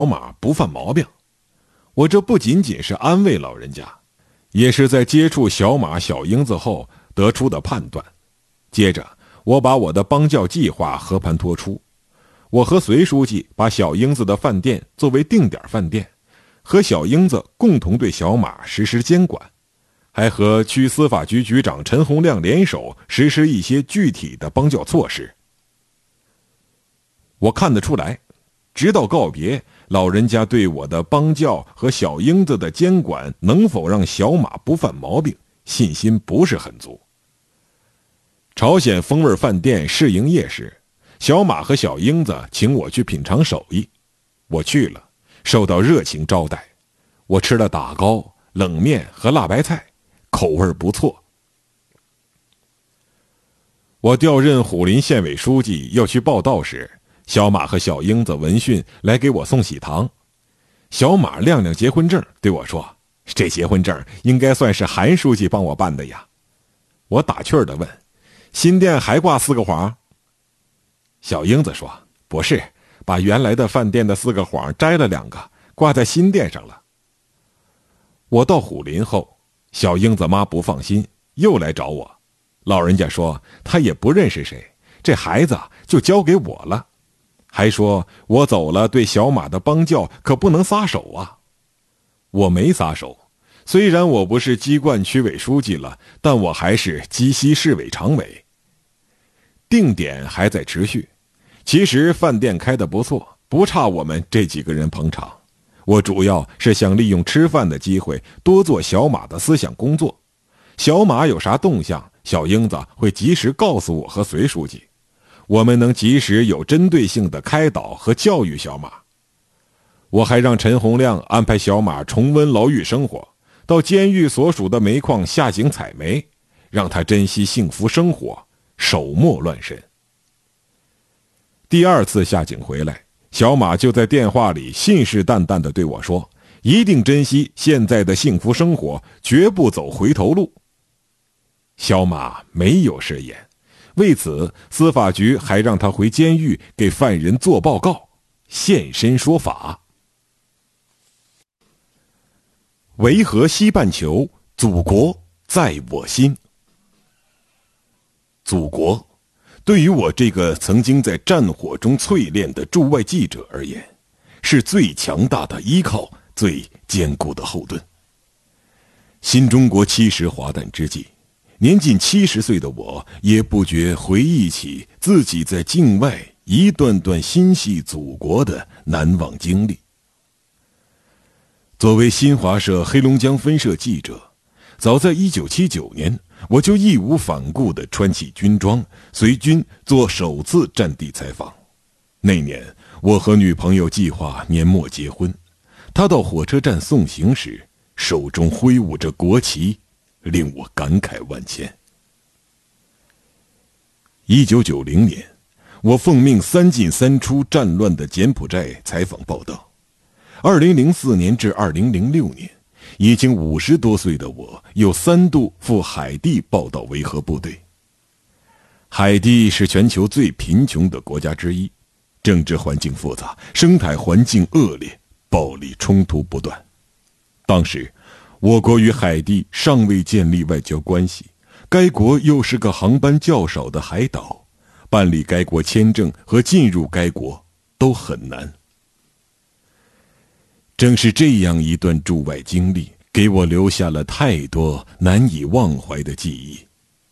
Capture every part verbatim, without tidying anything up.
马不犯毛病。我这不仅仅是安慰老人家，也是在接触小马小英子后得出的判断。接着我把我的帮教计划和盘托出，我和隋书记把小英子的饭店作为定点饭店，和小英子共同对小马实施监管，还和区司法局局长陈洪亮联手实施一些具体的帮教措施。我看得出来，直到告别，老人家对我的帮教和小英子的监管能否让小马不犯毛病，信心不是很足。朝鲜风味饭店试营业时，小马和小英子请我去品尝手艺，我去了，受到热情招待。我吃了打糕、冷面和辣白菜，口味不错。我调任虎林县委书记要去报道时，小马和小英子闻讯来给我送喜糖。小马亮亮结婚证，对我说：“这结婚证应该算是韩书记帮我办的呀。”我打趣地问：“新店还挂四个幌？”小英子说：“不是，把原来的饭店的四个幌摘了两个，挂在新店上了。”我到虎林后，小英子妈不放心，又来找我。老人家说他也不认识谁，这孩子就交给我了，还说我走了对小马的帮教可不能撒手啊。我没撒手，虽然我不是鸡冠区委书记了，但我还是鸡西市委常委。定点还在持续，其实饭店开得不错，不差我们这几个人捧场。我主要是想利用吃饭的机会多做小马的思想工作，小马有啥动向，小英子会及时告诉我和隋书记，我们能及时有针对性的开导和教育小马。我还让陈洪亮安排小马重温牢狱生活，到监狱所属的煤矿下井采煤，让他珍惜幸福生活，手莫乱神。第二次下井回来，小马就在电话里信誓旦旦地对我说，一定珍惜现在的幸福生活，绝不走回头路。小马没有食言，为此司法局还让他回监狱给犯人做报告，现身说法。维和西半球，祖国在我心。祖国对于我这个曾经在战火中淬炼的驻外记者而言，是最强大的依靠，最坚固的后盾。新中国七十华诞之际，年近七十岁的我也不觉回忆起自己在境外一段段心系祖国的难忘经历。作为新华社黑龙江分社记者，早在一九七九年，我就义无反顾地穿起军装，随军做首次战地采访。那年，我和女朋友计划年末结婚，她到火车站送行时，手中挥舞着国旗，令我感慨万千。一九九零年，我奉命三进三出战乱的柬埔寨采访报道。二零零四年至二零零六年，已经五十多岁的我又三度赴海地报道维和部队。海地是全球最贫穷的国家之一，政治环境复杂，生态环境恶劣，暴力冲突不断。当时我国与海地尚未建立外交关系，该国又是个航班较少的海岛，办理该国签证和进入该国都很难。正是这样一段驻外经历，给我留下了太多难以忘怀的记忆。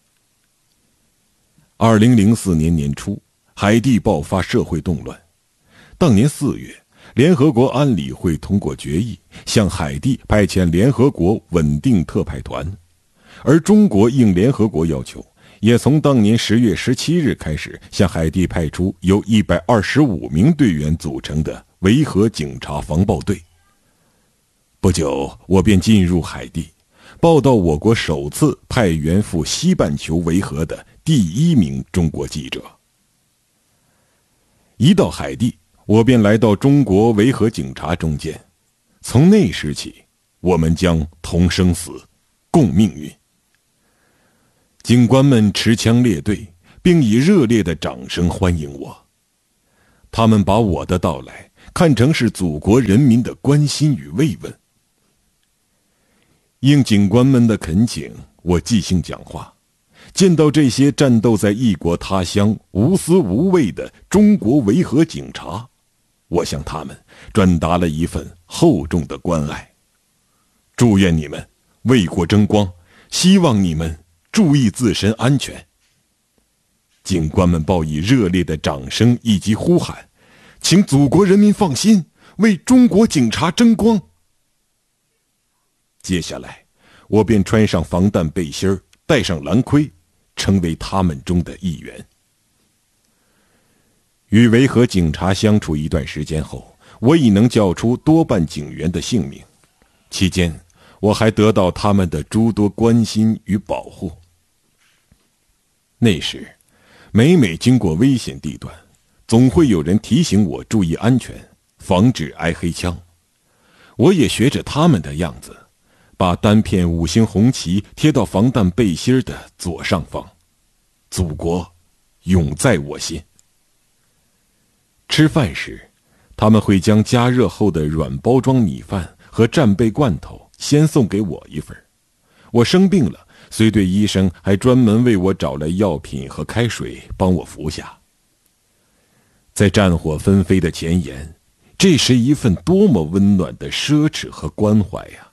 二零零四年年初，海地爆发社会动乱。当年四月，联合国安理会通过决议，向海地派遣联合国稳定特派团，而中国应联合国要求，也从当年十月十七日开始，向海地派出由一百二十五名队员组成的维和警察防暴队。不久，我便进入海地，报道我国首次派员赴西半球维和的第一名中国记者。一到海地，我便来到中国维和警察中间，从那时起，我们将同生死，共命运。警官们持枪列队，并以热烈的掌声欢迎我。他们把我的到来看成是祖国人民的关心与慰问。应警官们的恳请，我即兴讲话。见到这些战斗在异国他乡、无私无畏的中国维和警察，我向他们转达了一份厚重的关爱。祝愿你们为国争光，希望你们注意自身安全。警官们报以热烈的掌声以及呼喊，请祖国人民放心，为中国警察争光。接下来，我便穿上防弹背心儿，戴上蓝盔，成为他们中的一员。与维和警察相处一段时间后，我已能叫出多半警员的姓名，期间我还得到他们的诸多关心与保护。那时，每每经过危险地段，总会有人提醒我注意安全，防止挨黑枪。我也学着他们的样子，把单片五星红旗贴到防弹背心的左上方。祖国永在我心。吃饭时，他们会将加热后的软包装米饭和战备罐头先送给我一份。我生病了，随队医生还专门为我找来药品和开水帮我服下。在战火纷飞的前沿，这是一份多么温暖的奢侈和关怀呀！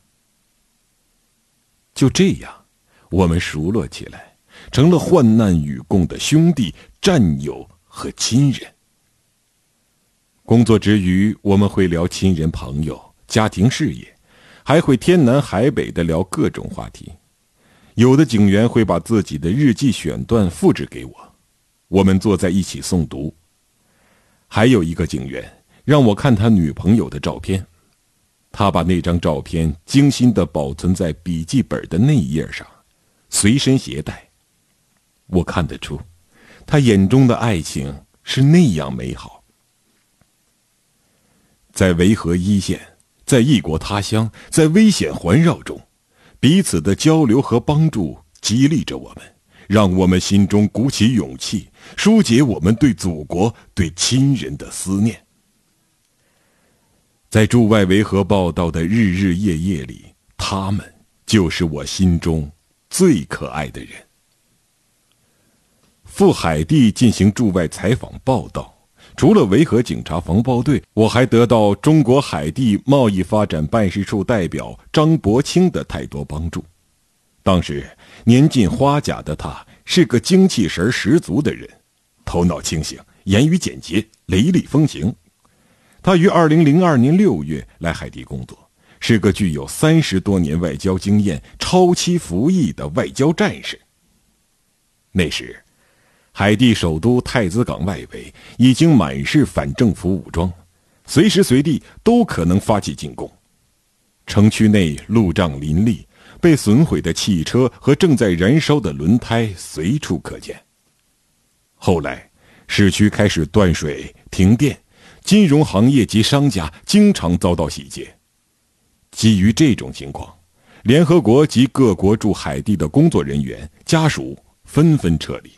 就这样，我们熟络起来，成了患难与共的兄弟、战友和亲人。工作之余，我们会聊亲人朋友、家庭事业，还会天南海北地聊各种话题。有的警员会把自己的日记选段复制给我，我们坐在一起诵读。还有一个警员让我看他女朋友的照片，他把那张照片精心地保存在笔记本的内页上，随身携带。我看得出，他眼中的爱情是那样美好。在维和一线，在异国他乡，在危险环绕中，彼此的交流和帮助激励着我们，让我们心中鼓起勇气，疏解我们对祖国、对亲人的思念。在驻外维和报道的日日夜夜里，他们就是我心中最可爱的人。赴海地进行驻外采访报道，除了维和警察防暴队，我还得到中国海地贸易发展办事处代表张伯清的太多帮助。当时年近花甲的他是个精气神十足的人，头脑清醒，言语简洁，雷厉风行。他于二零零二年六月来海地工作，是个具有三十多年外交经验、超期服役的外交战士。那时海地首都太子港外围已经满是反政府武装，随时随地都可能发起进攻。城区内路障林立，被损毁的汽车和正在燃烧的轮胎随处可见。后来市区开始断水停电，金融行业及商家经常遭到洗劫。基于这种情况，联合国及各国驻海地的工作人员家属纷纷撤离。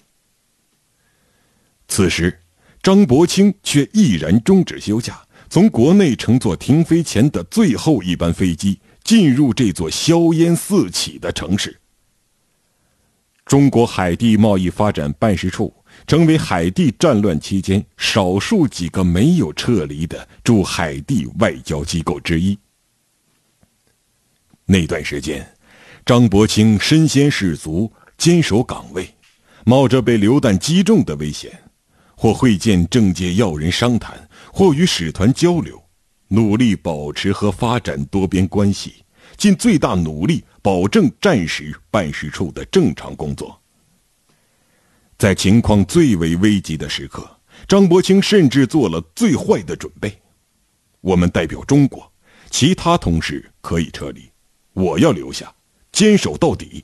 此时张伯清却毅然终止休假，从国内乘坐停飞前的最后一班飞机进入这座硝烟四起的城市。中国海地贸易发展办事处成为海地战乱期间少数几个没有撤离的驻海地外交机构之一。那段时间，张伯清身先士卒，坚守岗位，冒着被榴弹击中的危险，或会见政界要人商谈，或与使团交流，努力保持和发展多边关系，尽最大努力保证战时办事处的正常工作。在情况最为危急的时刻，张伯清甚至做了最坏的准备。我们代表中国，其他同事可以撤离，我要留下，坚守到底。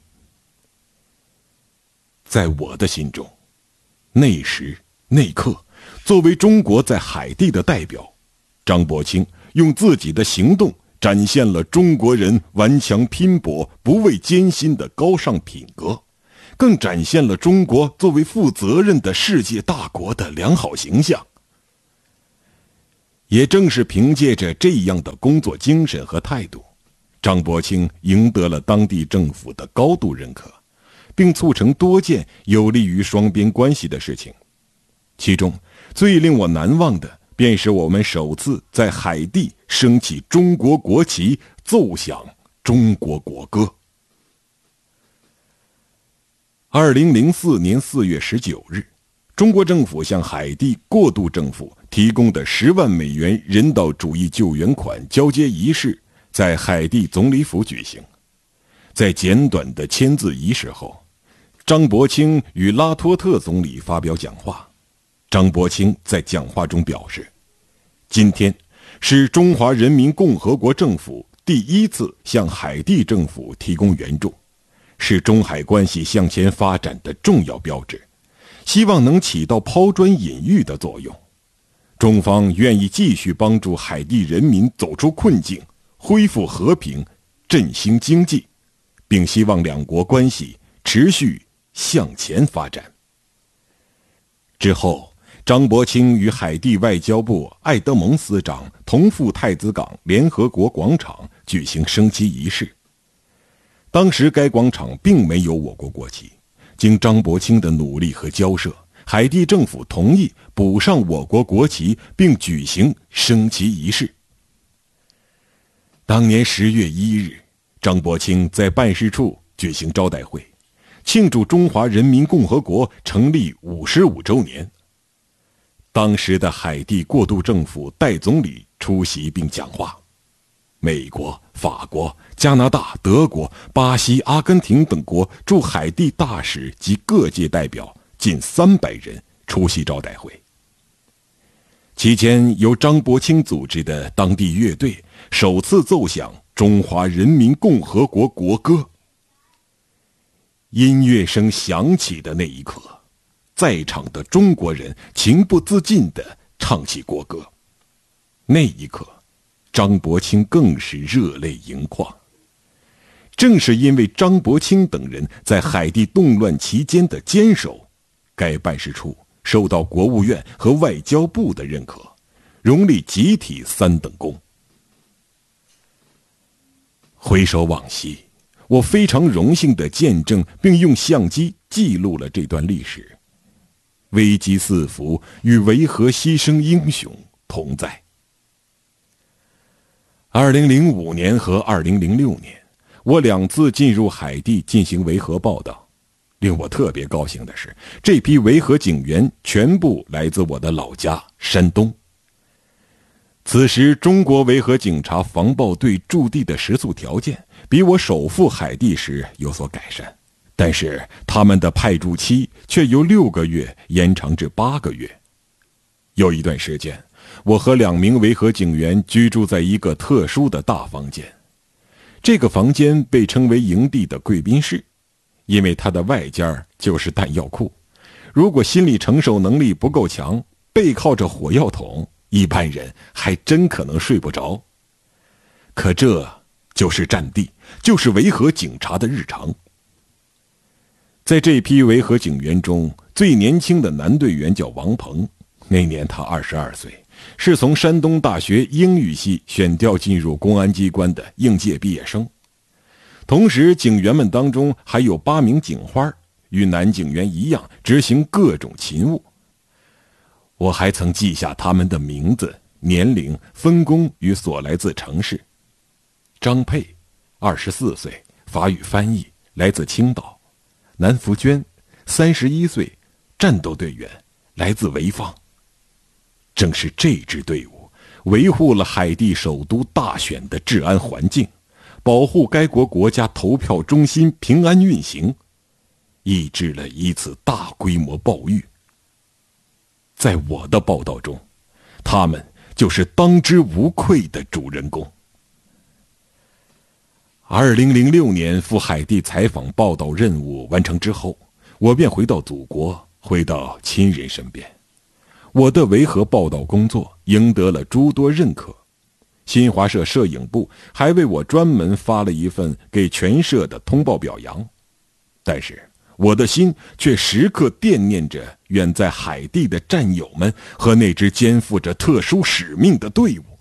在我的心中，那时那刻，作为中国在海地的代表，张伯清用自己的行动展现了中国人顽强拼搏、不畏艰辛的高尚品格，更展现了中国作为负责任的世界大国的良好形象。 也正是凭借着这样的工作精神和态度，张伯清赢得了当地政府的高度认可，并促成多件有利于双边关系的事情。其中最令我难忘的便是我们首次在海地升起中国国旗，奏响中国国歌。二零零四年四月十九日，中国政府向海地过渡政府提供的十万美元人道主义救援款交接仪式在海地总理府举行。在简短的签字仪式后，张伯清与拉托特总理发表讲话。张伯清在讲话中表示，今天是中华人民共和国政府第一次向海地政府提供援助，是中海关系向前发展的重要标志，希望能起到抛砖引玉的作用。中方愿意继续帮助海地人民走出困境，恢复和平，振兴经济，并希望两国关系持续向前发展。之后，张伯清与海地外交部艾德蒙司长同赴太子港联合国广场举行升旗仪式。当时该广场并没有我国国旗，经张伯清的努力和交涉，海地政府同意补上我国国旗，并举行升旗仪式。当年十月一日，张伯清在办事处举行招待会，庆祝中华人民共和国成立五十五周年。当时的海地过渡政府代总理出席并讲话，美国、法国、加拿大、德国、巴西、阿根廷等国驻海地大使及各界代表近三百人出席招待会。期间，由张伯清组织的当地乐队首次奏响中华人民共和国国歌。音乐声响起的那一刻，在场的中国人情不自禁地唱起国歌。那一刻，张伯清更是热泪盈眶。正是因为张伯清等人在海地动乱期间的坚守，该办事处受到国务院和外交部的认可，荣立集体三等功。回首往昔，我非常荣幸地见证并用相机记录了这段历史。危机四伏与维和牺牲英雄同在。二零零五年和二零零六年，我两次进入海地进行维和报道。令我特别高兴的是，这批维和警员全部来自我的老家山东。此时，中国维和警察防暴队驻地的食宿条件比我首赴海地时有所改善，但是他们的派驻期却由六个月延长至八个月。有一段时间，我和两名维和警员居住在一个特殊的大房间，这个房间被称为营地的贵宾室，因为它的外间就是弹药库。如果心理承受能力不够强，背靠着火药桶，一般人还真可能睡不着。可这就是战地，就是维和警察的日常。在这批维和警员中，最年轻的男队员叫王鹏，那年他二十二岁，是从山东大学英语系选调进入公安机关的应届毕业生。同时，警员们当中还有八名警花，与男警员一样执行各种勤务。我还曾记下他们的名字、年龄、分工与所来自城市。张佩，二十四岁，法语翻译，来自青岛。南福娟，三十一岁，战斗队员，来自潍坊。正是这支队伍维护了海地首都大选的治安环境，保护该国国家投票中心平安运行，抑制了一次大规模暴育。在我的报道中，他们就是当之无愧的主人公。二零零六年赴海地采访报道任务完成之后，我便回到祖国，回到亲人身边。我的维和报道工作赢得了诸多认可，新华社摄影部还为我专门发了一份给全社的通报表扬。但是我的心却时刻惦念着远在海地的战友们和那支肩负着特殊使命的队伍。